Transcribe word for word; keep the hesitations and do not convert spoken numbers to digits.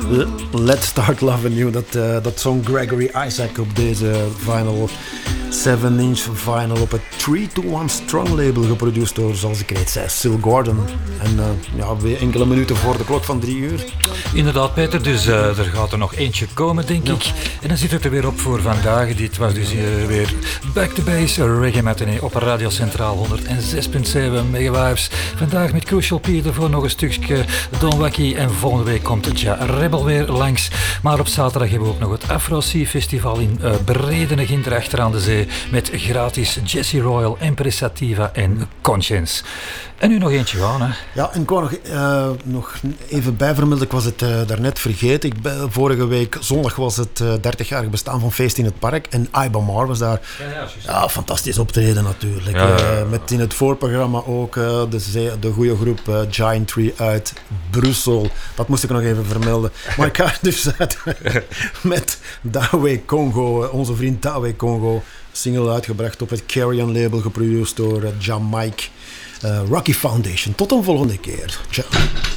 Let's Start Loving You, dat, uh, dat zong Gregory Isaac op deze vinyl, seven inch vinyl op het three to one Strong label, geproduceerd door, zoals ik reeds zei, Syl Gordon. En uh, ja, weer enkele minuten voor de klok van drie uur. Inderdaad, Peter, dus uh, er gaat er nog eentje komen, denk ja. ik. En dan zit het er weer op voor vandaag. Dit was dus uh, weer Back to Base Reggae Matinee op Radio Centraal honderd zes komma zeven megawaves. Vandaag met Crucial Peter voor nog een stukje Don Wacky. En volgende week komt Ja Rebel weer langs. Maar op zaterdag hebben we ook nog het Afro Sea Festival in uh, Bredenegint achter aan de zee. Met gratis Jesse Royal, Empress Sativa en Conscience. En nu nog eentje gaan, hè? Ja, en ik wou nog, uh, nog even bijvermelden, ik was het uh, daarnet vergeten. Ik ben, vorige week zondag was het uh, dertig-jarig bestaan van Feest in het Park. En Iba Mar was daar. Ja, ja, ja, fantastisch optreden natuurlijk. Ja, ja, ja. Uh, met in het voorprogramma ook uh, de, de goede groep uh, Giant Tree uit Brussel. Dat moest ik nog even vermelden. Maar ik ga dus uit met Dawe Congo, onze vriend Dawe Congo. Single uitgebracht op het Carrion label, geproduceerd door uh, Jamaica. Uh, Rocky Foundation. Tot een volgende keer. Ciao.